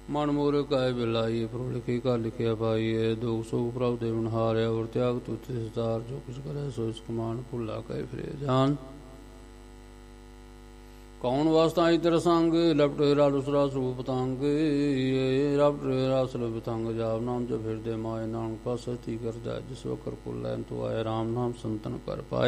ਮਨ ਮੂਰੇ ਕਾਇ ਬਿਲਾਈਏ, ਪ੍ਰਭ ਲਿਖੀ ਕਾ ਲਿਖਿਆ ਪਾਈਏ। ਦੁਖ ਸੁਖ ਪ੍ਰਭ ਦੇ ਹਾਰਿਆ, ਔਰ ਤਿਆਗ ਤੁਤੇ ਸਤਾਰ। ਜੋ ਕੁਛ ਕਰੇ ਸੋ ਇਸ ਕਮਾਨ, ਭੁੱਲਾ ਕੈ ਫਿਰੇ ਜਾਨ। ਕੌਣ ਵਾਸਤਾ ਇਤਰ ਸੰਗ, ਲਪਟ ਰਸਰਾ ਸਰੂਪ ਪਤੰਗ। ਰਪਟ ਰਸਲ ਬਿਤੰਗ, ਜਾਪ ਨਾਮ ਜੋ ਫਿਰਦੇ ਮਾਏ। ਨਾਨਕ ਪਾਸਤੀ ਕਰ ਜਾਏ, ਜਿਸ ਵਕਰ ਕੁਲ ਲੈਨ ਤੋ ਆਏ। ਰਾਮ ਨਾਮ ਸੰਤਨ ਕਰ ਪਾਏ।